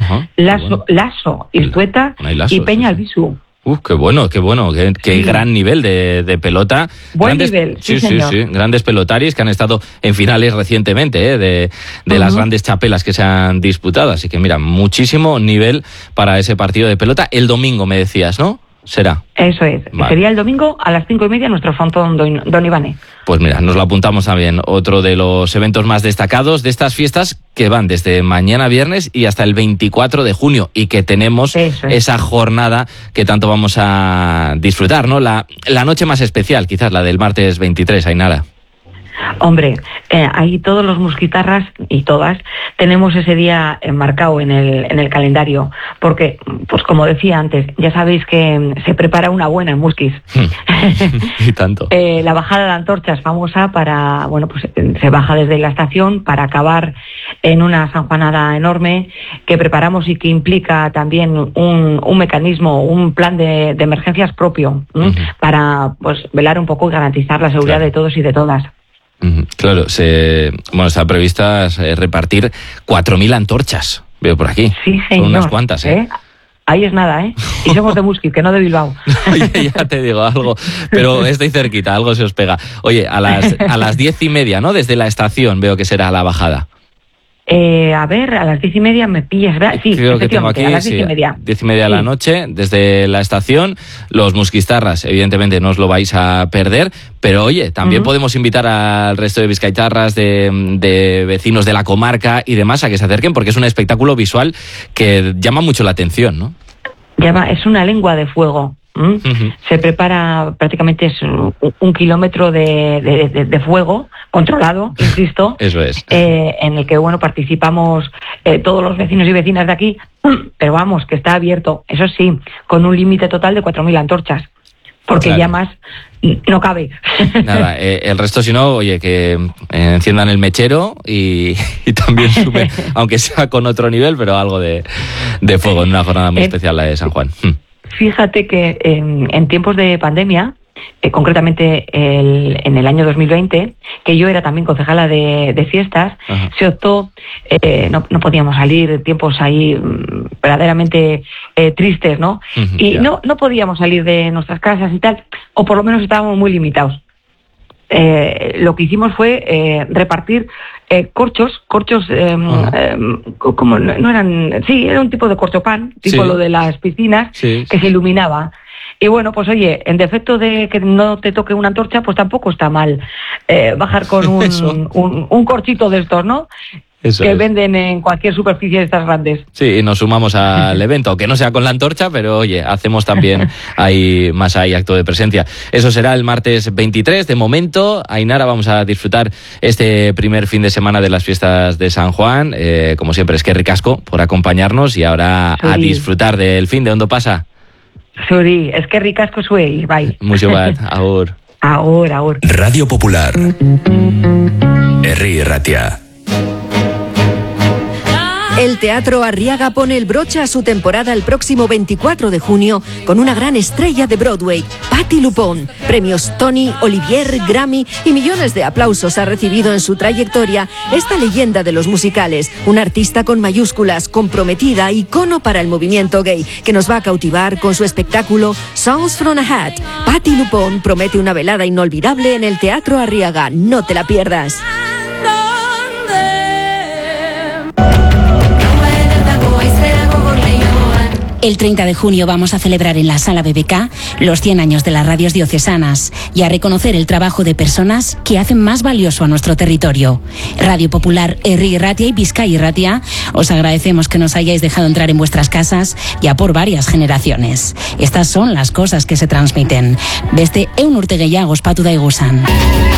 Lasso, Iztueta y Peña Albisu. Qué bueno, qué gran nivel de pelota. Buen nivel, sí, grandes pelotaris que han estado en finales recientemente, de las grandes chapelas que se han disputado. Así que mira, muchísimo nivel para ese partido de pelota. El domingo me decías, ¿no? Será. Eso es. Vale. Sería el domingo a las 5:30 en nuestro frontón Don Ivane. Pues mira, nos lo apuntamos también. Otro de los eventos más destacados de estas fiestas que van desde mañana viernes y hasta el 24 de junio y que tenemos esa jornada que tanto vamos a disfrutar, ¿no? La noche más especial, quizás la del martes 23, Ainara. Hombre, ahí todos los musquitarras y todas tenemos ese día marcado en el calendario, porque, pues como decía antes, ya sabéis que se prepara una buena en Musquis. Y tanto. La bajada de antorchas famosa para, bueno, pues se baja desde la estación para acabar en una sanjuanada enorme que preparamos y que implica también un mecanismo, un plan de emergencias propio, para pues velar un poco y garantizar la seguridad de todos y de todas. Claro, está prevista repartir 4.000 antorchas, veo por aquí. Sí, señor. Son unas cuantas, Ahí es nada, Y somos de Musquis, que no de Bilbao. Oye, ya te digo algo, pero estoy cerquita, algo se os pega. Oye, a las 10:30, ¿no? Desde la estación veo que será la bajada. A ver, a las 10:30 me pillas, ¿verdad? Sí, creo que tengo aquí, a las 10:30. 10:30 de la noche, desde la estación. Los musquistarras, evidentemente, no os lo vais a perder, pero oye, también podemos invitar al resto de vizcaitarras, de vecinos de la comarca y demás a que se acerquen, porque es un espectáculo visual que llama mucho la atención, ¿no? Es una lengua de fuego. Se prepara prácticamente es un kilómetro de fuego controlado, insisto. Eso es. En el que participamos todos los vecinos y vecinas de aquí, pero vamos, que está abierto, eso sí, con un límite total de 4.000 antorchas, porque ya más no cabe. Nada, el resto, si no, oye, que enciendan el mechero y también suben, aunque sea con otro nivel, pero algo de fuego en una jornada muy especial, la de San Juan. Fíjate que en tiempos de pandemia, concretamente en el año 2020, que yo era también concejala de fiestas, se optó, no podíamos salir, tiempos ahí verdaderamente tristes, ¿no? Y no podíamos salir de nuestras casas y tal, o por lo menos estábamos muy limitados. Lo que hicimos fue repartir corchos como no eran, era un tipo de corchopan, tipo lo de las piscinas, que se iluminaba. Y bueno, pues oye, en defecto de que no te toque una antorcha, pues tampoco está mal bajar con un corchito de estos, ¿no? Eso que venden en cualquier superficie de estas grandes. Sí, y nos sumamos al evento, aunque no sea con la antorcha, pero oye, hacemos también más acto de presencia. Eso será el martes 23. De momento, Ainara, vamos a disfrutar este primer fin de semana de las fiestas de San Juan. Como siempre, es que ricasco por acompañarnos y ahora a disfrutar del fin de Ondo Pasa. Suri, es que ricasco suei, bye. Mucho bat, agur. Agur. Radio Popular. Herri Ratia. El Teatro Arriaga pone el broche a su temporada el próximo 24 de junio con una gran estrella de Broadway, Patti LuPone. Premios Tony, Olivier, Grammy y millones de aplausos ha recibido en su trayectoria esta leyenda de los musicales, una artista con mayúsculas, comprometida, icono para el movimiento gay, que nos va a cautivar con su espectáculo Songs from a Hat. Patti LuPone promete una velada inolvidable en el Teatro Arriaga. No te la pierdas. El 30 de junio vamos a celebrar en la Sala BBK los 100 años de las radios diocesanas y a reconocer el trabajo de personas que hacen más valioso a nuestro territorio. Radio Popular, Herri Ratia y Bizkai Ratia, os agradecemos que nos hayáis dejado entrar en vuestras casas ya por varias generaciones. Estas son las cosas que se transmiten. Beste 100 urte gehiago ospatu da igusan.